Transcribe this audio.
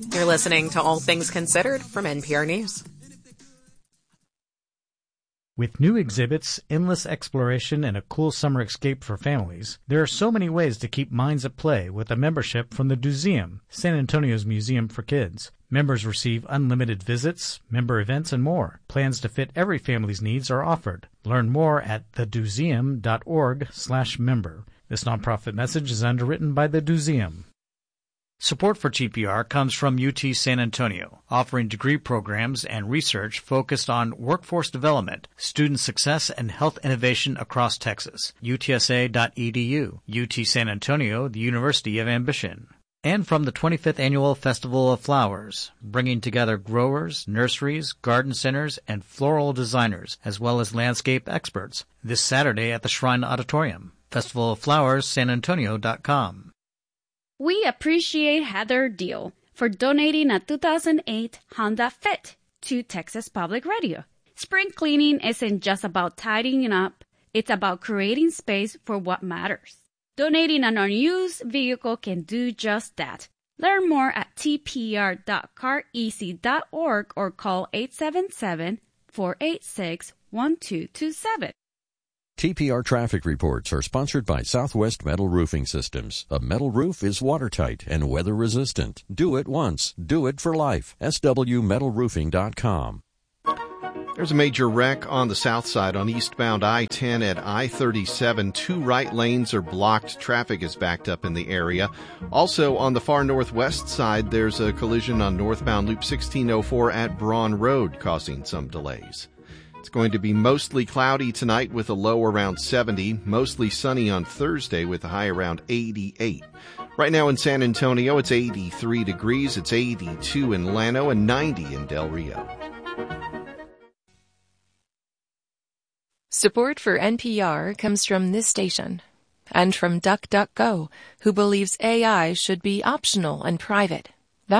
You're listening to All Things Considered from NPR News. With new exhibits, endless exploration, and a cool summer escape for families, there are so many ways to keep minds at play with a membership from the Doozeum, San Antonio's museum for kids. Members receive unlimited visits, member events, and more. Plans to fit every family's needs are offered. Learn more at thedoozeum.org/member. This nonprofit message is underwritten by the Doozeum. Support for TPR comes from UT San Antonio, offering degree programs and research focused on workforce development, student success, and health innovation across Texas. UTSA.edu. UT San Antonio, the University of Ambition. And from the 25th Annual Festival of Flowers, bringing together growers, nurseries, garden centers, and floral designers, as well as landscape experts, this Saturday at the Shrine Auditorium. FestivalOfFlowersSanAntonio.com. We appreciate Heather Deal for donating a 2008 Honda Fit to Texas Public Radio. Spring cleaning isn't just about tidying up, it's about creating space for what matters. Donating an unused vehicle can do just that. Learn more at tpr.careasy.org or call 877-486-1227. TPR traffic reports are sponsored by Southwest Metal Roofing Systems. A metal roof is watertight and weather resistant. Do it once. Do it for life. swmetalroofing.com. There's a major wreck on the south side on eastbound I-10 at I-37. 2 right lanes are blocked. Traffic is backed up in the area. Also on the far northwest side, there's a collision on northbound Loop 1604 at Braun Road, causing some delays. It's going to be mostly cloudy tonight with a low around 70, mostly sunny on Thursday with a high around 88. Right now in San Antonio, it's 83 degrees, it's 82 in Llano, and 90 in Del Rio. Support for NPR comes from this station and from DuckDuckGo, who believes AI should be optional and private.